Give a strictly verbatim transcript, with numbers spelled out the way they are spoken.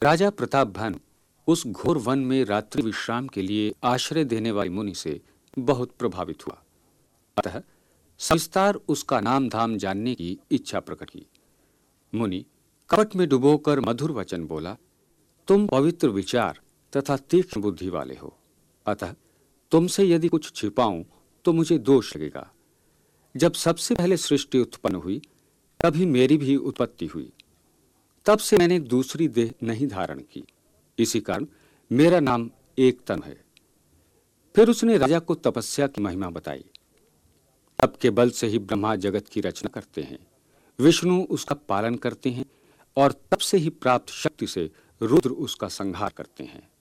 राजा प्रताप भानु उस घोर वन में रात्रि विश्राम के लिए आश्रय देने वाले मुनि से बहुत प्रभावित हुआ। अतः सविस्तार उसका नाम धाम जानने की इच्छा प्रकट की। मुनि कपट में डुबोकर मधुर वचन बोला, तुम पवित्र विचार तथा तीक्ष्ण बुद्धि वाले हो, अतः तुमसे यदि कुछ छिपाऊं तो मुझे दोष लगेगा। जब सबसे पहले सृष्टि उत्पन्न हुई तभी मेरी भी उत्पत्ति हुई। तब से मैंने दूसरी देह नहीं धारण की, इसी कारण मेरा नाम एक तन है। फिर उसने राजा को तपस्या की महिमा बताई। तप के बल से ही ब्रह्मा जगत की रचना करते हैं, विष्णु उसका पालन करते हैं और तप से ही प्राप्त शक्ति से रुद्र उसका संहार करते हैं।